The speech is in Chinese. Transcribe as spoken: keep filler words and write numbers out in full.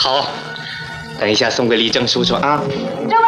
好，等一下送给立正叔叔啊。 正